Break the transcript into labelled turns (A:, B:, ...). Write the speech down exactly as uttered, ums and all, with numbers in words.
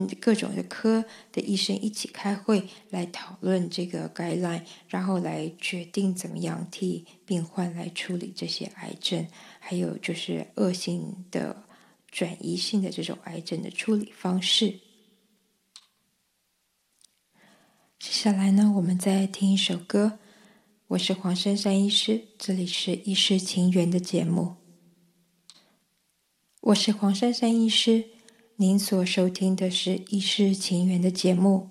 A: 各种的科的医生一起开会来讨论这个 guideline，然后来决定怎么样替病患来处理这些癌症，还有就是恶性的转移性的这种癌症的处理方式。接下来呢，我们再听一首歌。我是黄珊珊医师，这里是医师情缘的节目。我是黄珊珊医师，您所收听的是医师情缘的节目。